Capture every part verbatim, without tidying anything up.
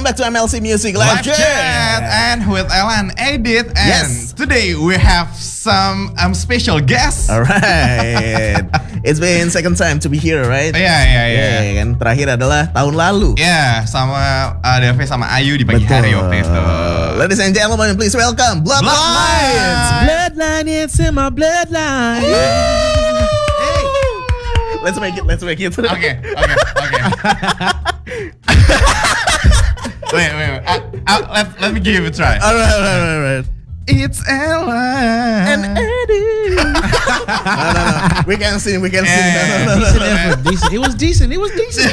back to M L C Music Live Live Chat Chat. and with Alan Edit, and Yes. today we have some um, special guests. Alright. It's been second time to be here, right? Iya iya iya. Yeah, kan terakhir adalah tahun lalu. Ya, sama uh, Dave sama Ayu di pagi hari waktu itu. Ladies and gentlemen, please welcome Bloodlines. Bloodline, it's in my bloodline. Hey. Let's make it, let's make it. Oke oke oke. Wait wait wait. Uh, uh, let let me give it a try. Alright, alright, alright, alright. It's Ella And Eddie. no, no, no. We can sing, we can sing. Yeah. No, no, no, Decent no. effort. Decent. It was decent. It was decent.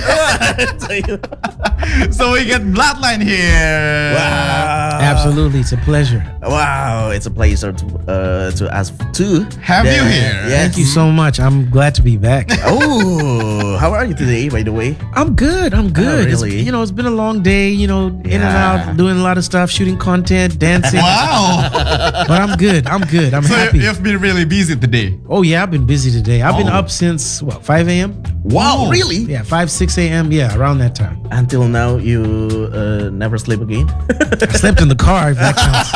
So we get Bloodline here. Wow. Absolutely, it's a pleasure. Wow, it's a pleasure to uh to us to Have you here? Yes. Thank you so much. I'm glad to be back. Oh, how are you today, by the way? I'm good. I'm good. It's- really? you know, it's been a long day. You know, in and Yeah. out, doing a lot of stuff, shooting content, dancing. Wow. But I'm good. I'm good. I'm So happy. you've been really busy today. Oh yeah, I've been busy today. I've been Oh. up since what five a.m. Wow, Oh. really? Yeah, five six a.m. Yeah, around that time. Until now, you uh, never sleep again? I slept in the car. If that counts.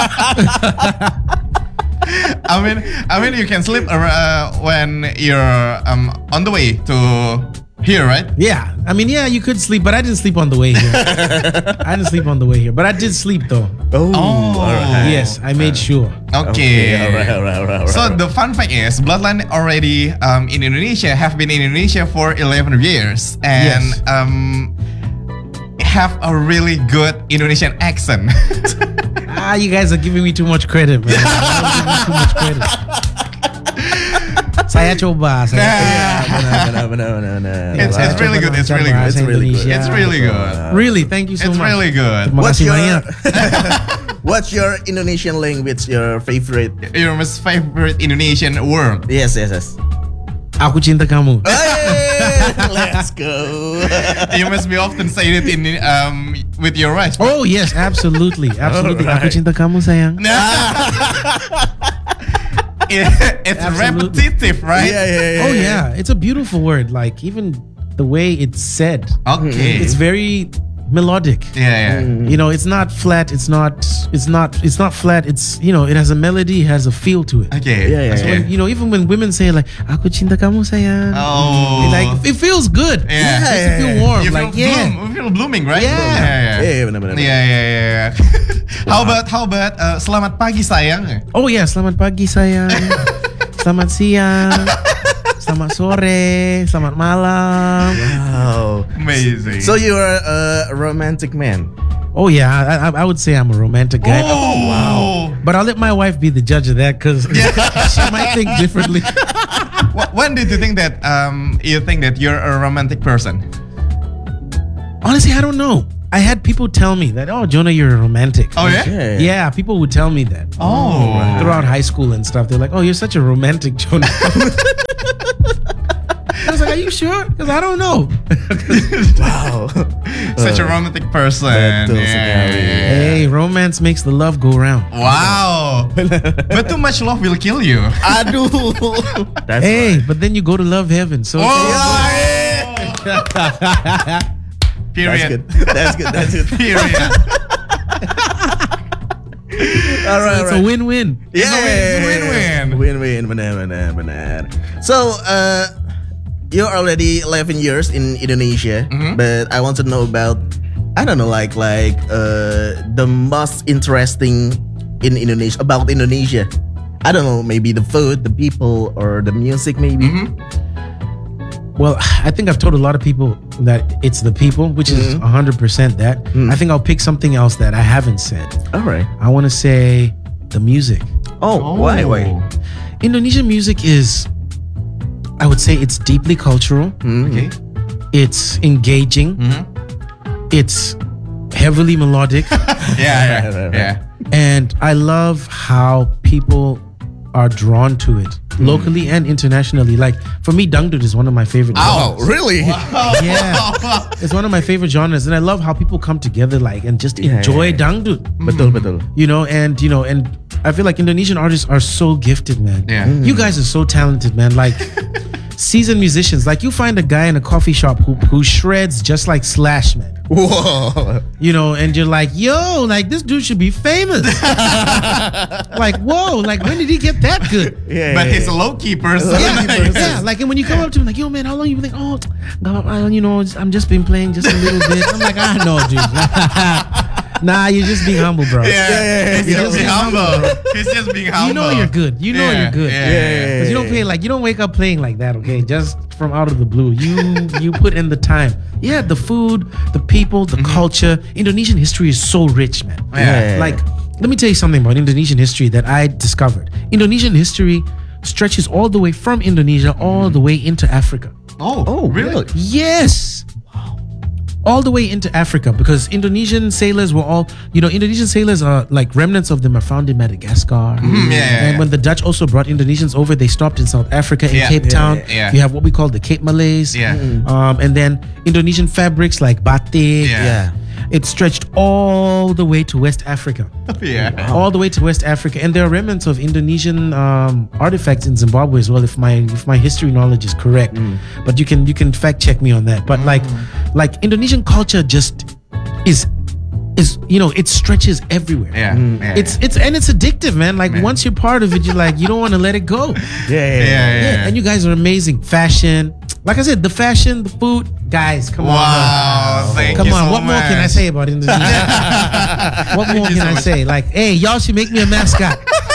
I mean, I mean, you can sleep uh, when you're um on the way to here, right? Yeah, I mean, yeah, you could sleep, but I didn't sleep on the way here. I didn't sleep on the way here, but I did sleep though. Oh, Oh. alright. Yes, I made sure. Okay. alright, alright, alright. So alright. the fun fact is, Bloodline already um, in Indonesia have been in Indonesia for eleven years and Yes. um, have a really good Indonesian accent. Ah, you guys are giving me too much credit, man. You're giving me too much credit. Saya coba. Saya Nah. Benar, benar, benar, benar. It's- Wow. it's really good, it's really good. It's really good. It's really good. Really, thank you so It's much. really good. Terima What's kasih your banyak. What's your Indonesian language? Your favorite? Your most favorite Indonesian word? Yes, yes, yes. Aku cinta kamu. Hey, let's go. You must be often say it in um with your wife. Oh yes, absolutely, absolutely. Aku Alright. cinta kamu sayang. It- it's Absolutely. repetitive, right? Yeah, yeah, yeah. Oh yeah, it's a beautiful word. Like even the way it's said, Okay. it's very melodic. yeah, yeah. You know, it's not flat. It's not. It's not. It's not flat. It's you know, it has a melody. It has a feel to it. Okay. Yeah, yeah, So okay. when, you know, even when women say like "Aku cinta kamu sayang," Oh. it, like it feels good. Yeah. It makes you feel warm. You feel like yeah. bloom, you feel blooming, right? Yeah. yeah, yeah. Yeah, benar, benar. Yeah, yeah, yeah, yeah. How about how about uh, selamat pagi sayang? Oh ya, selamat pagi sayang. Selamat siang. Selamat sore. Selamat malam. Wow. Amazing. So you are a romantic man. Oh yeah, I, I- I would say I'm a romantic guy. Oh, wow. But I'll let my wife be the judge of that because she might think differently. Wh- When did you think that um you think that you're a romantic person? Honestly, I don't know. I had people tell me that, oh, Jonah, you're a romantic. Oh yeah. Yeah. Yeah, people would tell me that. Oh. Throughout high school and stuff, they're like, oh, you're such a romantic, Jonah. I was like, are you sure? Because I don't know. Wow. Such a romantic person. Betul Yeah, sekali. yeah, yeah. Hey, romance makes the love go round. Wow. But too much love will kill you. Aduh. That's Hey, right. but then you go to love heaven. So Oh. That's Period. good. That's good. That's good. Period. All right, all it's right. a win-win. Yeah, win-win. Win-win, benar, benar, benar. So, uh, you're already eleven years in Indonesia, Mhm. but I want to know about, I don't know, like, like, uh, the most interesting in Indonesia about Indonesia. I don't know, maybe the food, the people, or the music, maybe. Mhm. Well, I think I've told a lot of people that it's the people, which is Mhm. one hundred percent that. Mm. I think I'll pick something else that I haven't said. All right. I want to say the music. Oh, why, why? Indonesian music is, I would say it's deeply cultural. Mhm. Okay. It's engaging. Mhm. It's heavily melodic. Yeah, Right, right, yeah, right. yeah. And I love how people are drawn to it locally and internationally. Like for me, dangdut is one of my favorite Oh, genres. really? Yeah. It's one of my favorite genres, and I love how people come together like and just Yeah, enjoy yeah, dangdut. Betul, betul. You know, and you know, and I feel like Indonesian artists are so gifted, man. Yeah. You guys are so talented, man. Like seasoned musicians. Like you find a guy in a coffee shop who who shreds just like Slash, man. Whoa. You know, and you're like, yo, like this dude should be famous. Like, whoa, like when did he get that good? Yeah. But yeah, he's a yeah. low key person. Yeah, Like, Yeah, like, and when you come up to him, like, yo, man, how long you been like, oh, God, I, you know, I'm just been playing just a little bit. I'm like, I know, dude. Nah, you're just being humble, bro. Yeah, yeah, yeah, he's yeah. just being humble. He's just being humble. You know you're good. You know Yeah, you're good. Yeah, Yeah, yeah, yeah. Because you don't play like you don't wake up playing like that, okay? Just from out of the blue. You you put in the time. Yeah, the food, the people, the culture. Indonesian history is so rich, man. Yeah. Like, let me tell you something about Indonesian history that I discovered. Indonesian history stretches all the way from Indonesia all the way into Africa. Oh, Oh, really? really? Yes. All the way into Africa, because Indonesian sailors were all, you know, Indonesian sailors are like remnants of them are found in Madagascar. Mm, yeah, yeah, And yeah. when the Dutch also brought Indonesians over, they stopped in South Africa, in Yeah, Cape yeah, Town. yeah, yeah. You have what we call the Cape Malays. Yeah. Um, and then Indonesian fabrics like batik. Yeah. Yeah. It stretched all the way to West Africa. Yeah. All the way to West Africa, and there are remnants of Indonesian um, artifacts in Zimbabwe as well. If my if my history knowledge is correct, but you can you can fact check me on that. But like like Indonesian culture just is is you know it stretches everywhere. Yeah. yeah. It's it's and it's addictive, man. Like Man. once you're part of it, you're like you don't want to let it go. Yeah, yeah, yeah, yeah, Yeah, and you guys are amazing. Fashion, like I said, the fashion, the food, guys, come on. man. Wow. Thank Come you on, so what more can I much. say about Indonesia? What more you can so I much. say? Like, hey, y'all should make me a mascot.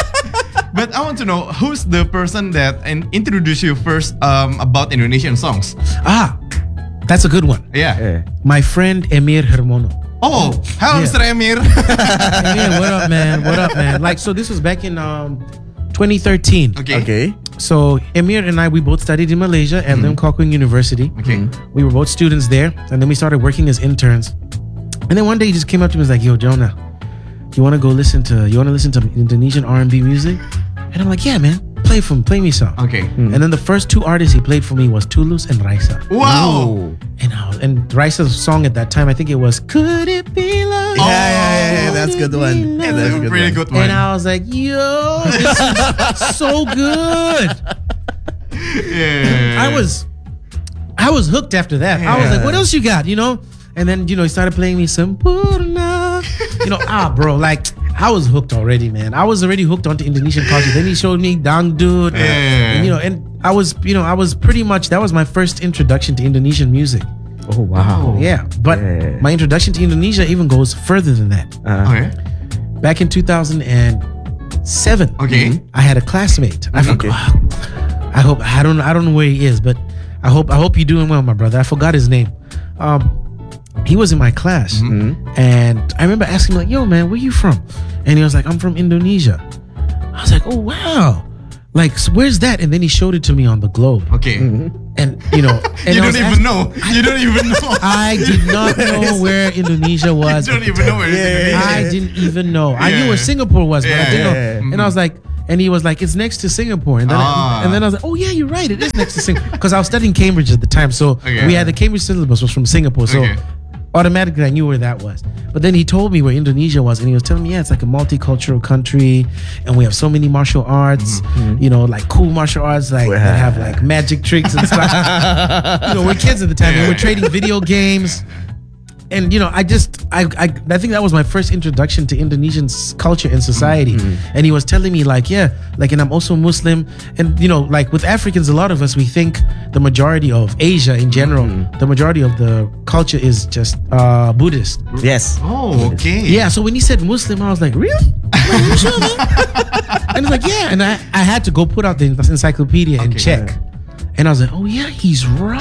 But I want to know who's the person that in- introduced you first um, about Indonesian songs? Ah, that's a good one. Yeah. yeah. My friend Emir Hermono. Oh, hello, Yeah. Mister Emir. Emir, what up, man? What up, man? Like, so this was back in um, twenty thirteen. okay. Okay. So Emir and I, we both studied in Malaysia at Lim Kok Keng University. Okay. We were both students there, and then we started working as interns. And then one day he just came up to me and was like, "Yo, Jonah, you want to go listen to you want to listen to Indonesian R and B music?" And I'm like, "Yeah, man. Play for me, play me some." Okay. And then the first two artists he played for me was Tulus and Raisa. Wow. Ooh. And I was, and Raisa's song at that time, I think it was "Could It Be Love?" Yeah, yeah, yeah, yeah. That's a good one. That's That's a a good pretty one. good one. And I was like, "Yo, this is so good." yeah. I was, I was hooked after that. I was Yeah. like, "What else you got?" You know. And then you know he started playing me some Purna. You know, ah, bro, like I was hooked already, man. I was already hooked onto Indonesian culture. Then he showed me Dangdut, Yeah. and, you know, and I was, you know, I was pretty much that was my first introduction to Indonesian music. Oh wow. Yeah, but Yeah. my introduction to Indonesia even goes further than that. Uh, Okay. Back in two thousand seven, Okay. I had a classmate. I Okay. forgot. I hope I don't I don't know where he is, but I hope I hope you're doing well, my brother. I forgot his name. Um, he was in my class, and I remember asking him like, "Yo, man, where you from?" And he was like, "I'm from Indonesia." I was like, "Oh wow." Like, so where's that? And then he showed it to me on the globe. Okay. And, you know, and You I don't was even ask- know. You don't even know. I did not know where Indonesia You was. don't even know where it's Yeah. Indonesia. I didn't even know. I knew Yeah. where Singapore was, but I didn't know. Yeah. And I was like, and he was like, it's next to Singapore. And then, Ah. I, and then I was like, oh yeah, you're right. It is next to Singapore. Because I was studying Cambridge at the time. So Okay. we had the Cambridge syllabus was from Singapore. So Okay. automatically I knew where that was. But then he told me where Indonesia was. And he was telling me, yeah, it's like a multicultural country. And we have so many martial arts, you know, like cool martial arts, like that Yeah. have like magic tricks and stuff. You know, we're kids at the time. We were trading video games. And you know, I just I, I I think that was my first introduction to Indonesian s- culture and society. And he was telling me like, yeah, like, and I'm also Muslim. And you know, like with Africans, a lot of us we think the majority of Asia in general, the majority of the culture is just uh, Buddhist. Yes. Oh, okay. Yeah. So when he said Muslim, I was like, really? Like, you sure, man? And he's like, yeah. And I I had to go put out the encyclopedia and Okay. check. And I was like, oh yeah, he's right.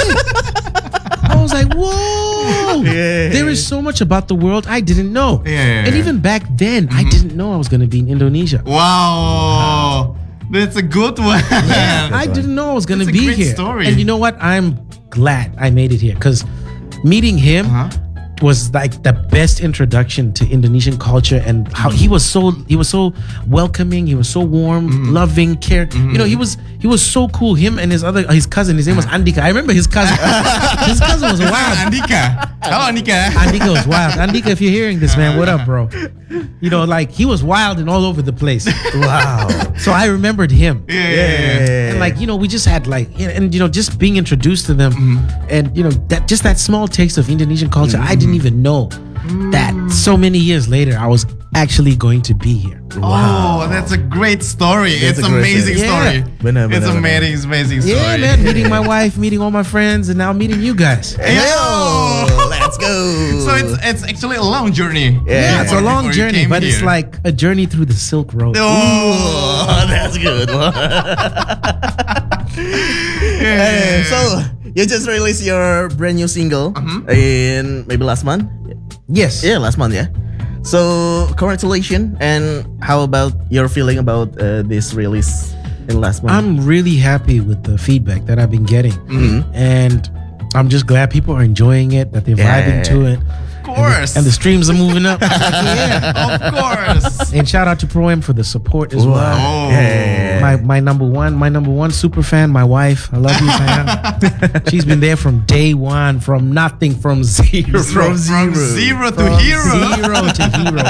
I was like, whoa. Yeah. There is so much about the world I didn't know. Yeah. And even back then, I didn't know I was going to be in Indonesia. Wow. That's a good one. I didn't know I was going to That's a be great here. story. And you know what? I'm glad I made it here because meeting him Uh-huh. was like the best introduction to Indonesian culture and how he was so he was so welcoming, he was so warm, Mm-hmm. loving, care. You know, he was he was so cool. Him and his other his cousin, his name was Andika. I remember his cousin. His cousin was wild. Andika. Hello, Andika. Andika was wild. Andika, if you're hearing this, man, what up, bro? you know, like he was wild and all over the place. Wow. So I remembered him. Yeah, yeah, yeah. And like, you know, we just had like, and you know, just being introduced to them, and you know, that just that small taste of Indonesian culture, I didn't even know that so many years later I was actually going to be here. Oh, that's a great story. That's it's a great amazing story. story. Yeah. Benar, it's benar, benar. amazing, amazing story. Yeah, man, meeting my wife, meeting all my friends, and now meeting you guys. Yo, let's go. So it's it's actually a long journey. Yeah, it's a Before- long before you journey, came but it's here. like a journey through the Silk Road. Oh, Oh, that's good. Hey, so you just released your brand new single in maybe last month. Yes. Yeah, last month. Yeah. So congratulations. And how about your feeling about uh, this release in last month? I'm really happy with the feedback that I've been getting. And I'm just glad people are enjoying it, that they're Yeah. vibing to it. of course. And the streams are moving up. Like, yeah. of course. And shout out to Pro M for the support as well. Oh. Yeah. My my number one, my number one super fan, my wife. I love you, fan. She's been there from day one, from nothing, from zero. From From zero. zero to From hero. Zero to hero.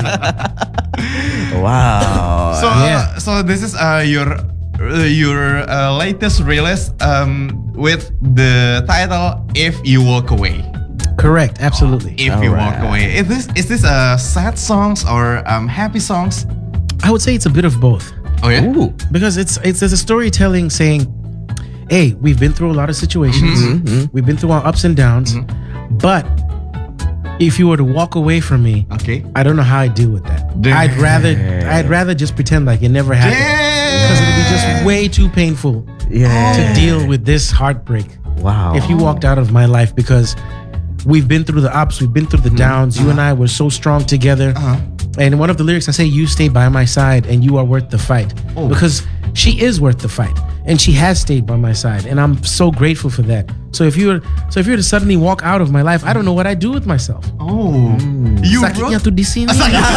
Wow. So, Yeah. uh, so this is uh, your uh, your uh, latest release um, with the title "If You Walk Away." Correct, absolutely. If you Alright. walk away, is this is this uh, sad songs or um, happy songs? I would say it's a bit of both. Oh yeah. Ooh. Because it's it's there's a storytelling saying, hey, we've been through a lot of situations. We've been through our ups and downs. But if you were to walk away from me, Okay. I don't know how I'd deal with that. Damn. I'd rather I'd rather just pretend like it never happened. Because it would be just way too painful Yeah. to deal with this heartbreak Wow. if you walked out of my life, because we've been through the ups, we've been through the downs. You and I were so strong together. Uh-huh. And in one of the lyrics, I say, you stay by my side and you are worth the fight. Oh. Because she is worth the fight. And she has stayed by my side. And I'm so grateful for that. So if you were so if you were to suddenly walk out of my life, I don't know what I'd do with myself. Oh, you Sakitnya wrote tuh di sini.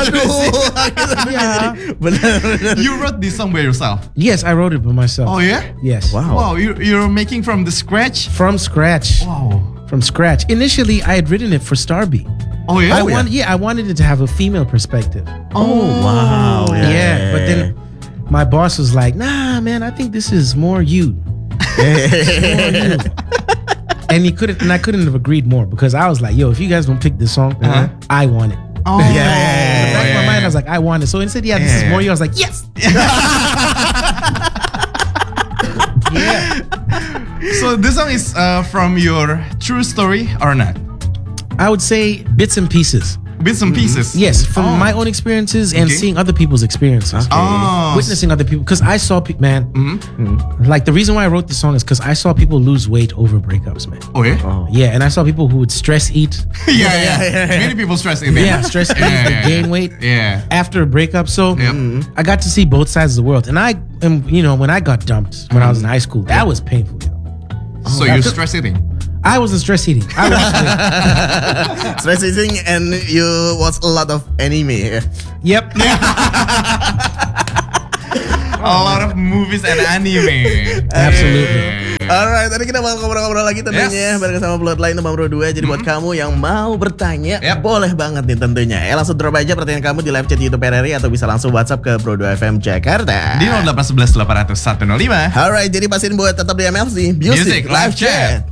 Yeah. Benar, benar. you wrote this song by yourself. Yes, I wrote it by myself. Oh yeah. Yes. Wow. Wow, you you're making from the scratch. From scratch. Wow. From scratch. Initially, I had written it for Starby. Oh yeah. I yeah. want, yeah, I wanted it to have a female perspective. Oh, wow. Yeah. Yeah. But then my boss was like, nah, man, I think this is more you. More you. And he couldn't, and I couldn't have agreed more, because I was like, yo, if you guys don't pick this song, Uh-huh. I want it. Oh Yeah, yeah, yeah, In the back of my yeah, mind, I yeah. was like, I want it. So instead, yeah, this is Yeah. more you. I was like, yes. Yeah. So this song is uh, from your true story or not? I would say bits and pieces. Bits and pieces. Yes, from Oh. my own experiences and Okay. seeing other people's experiences. Oh. Witnessing other people, because I saw, pe- man, Mm-hmm. like the reason why I wrote this song is because I saw people lose weight over breakups, man. Oh yeah. Oh. Yeah, and I saw people who would stress eat. yeah, yeah, yeah, yeah. Many people stress it. Yeah, stress eat, Yeah, they yeah, gain yeah. weight Yeah. after a breakup. So Yep. I got to see both sides of the world. And I am, you know, when I got dumped when I was in high school, that was painful. You know? So you're stress eating. I wasn't stress eating. I was Stress eating and you watch a lot of anime. Yep. A lot of movies and anime. Absolutely. Alright, tadi kita bakal ngobrol-ngobrol lagi tentunya Yes. bareng sama Bloodline nomor dua. Jadi buat kamu yang mau bertanya, Yep. boleh banget nih tentunya. Ya langsung drop aja pertanyaan kamu di live chat YouTube R R I atau bisa langsung WhatsApp ke Pro dua F M Jakarta. Di nol delapan satu satu delapan nol nol lima. Alright, jadi pastiin buat tetap di M L C Music, Music Live Live Chat. Chat.